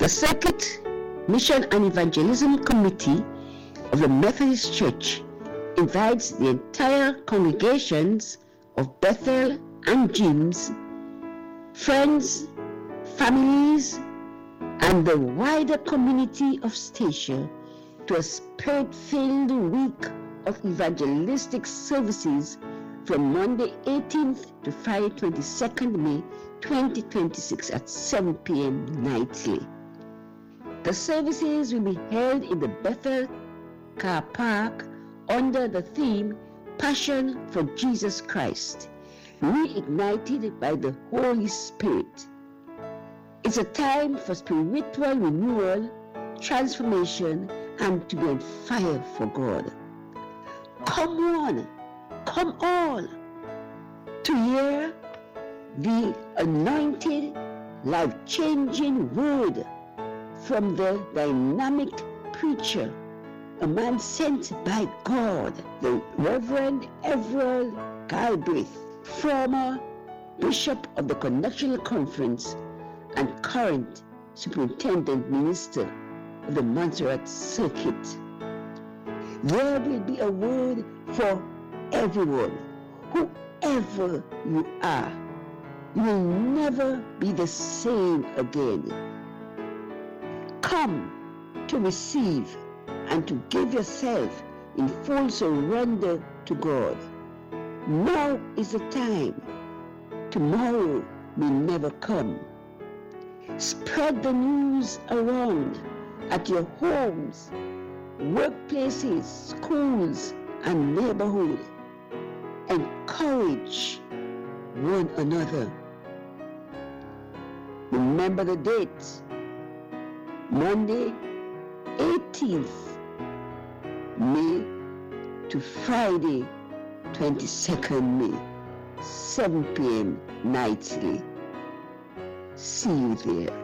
The Circuit Mission and Evangelism Committee of the Methodist Church invites the entire congregations of Bethel and James, friends, families, and the wider community of Statia to a spirit-filled week of evangelistic services from Monday 18th to Friday 22nd May 2026 at 7 p.m. nightly. The services will be held in the Bethel Car Park under the theme Passion for Jesus Christ, reignited by the Holy Spirit. It's a time for spiritual renewal, transformation, and to be on fire for God. Come on, come all to hear the anointed, life-changing word from the dynamic preacher, a man sent by God, the Reverend Everett Galbraith, former Bishop of the Connectional Conference and current Superintendent Minister of the Montserrat Circuit. There will be a word for everyone, whoever you are. You will never be the same again. Come to receive and to give yourself in full surrender to God. Now is the time. Tomorrow may never come. Spread the news around at your homes, workplaces, schools, and neighborhood. Encourage one another. Remember the date, Monday 18th May to Friday 22nd May, 7 p.m. nightly. See you there.